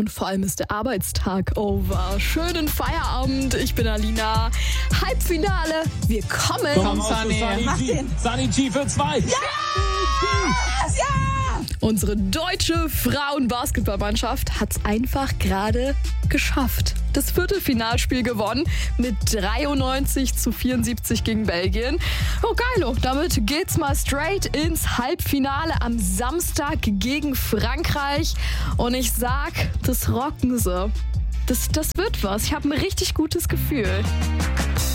Und vor allem ist der Arbeitstag over. Schönen Feierabend. Ich bin Alina. Halbfinale. Wir kommen. Komm, Sunny G für 2. Ja! Unsere deutsche Frauenbasketballmannschaft hat es einfach gerade geschafft. Das Viertelfinalspiel gewonnen mit 93-74 gegen Belgien. Oh geilo, damit geht's mal straight ins Halbfinale am Samstag gegen Frankreich. Und ich sag, das rocken sie. Das wird was. Ich habe ein richtig gutes Gefühl.